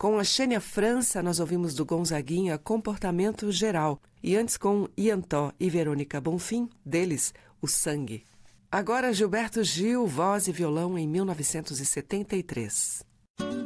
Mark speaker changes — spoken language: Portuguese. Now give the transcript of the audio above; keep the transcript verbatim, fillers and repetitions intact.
Speaker 1: Com a Xênia França, nós ouvimos do Gonzaguinha Comportamento Geral. E antes com Ian Tó e Verônica Bonfim, deles, O Sangue. Agora Gilberto Gil, voz e violão em mil novecentos e setenta e três.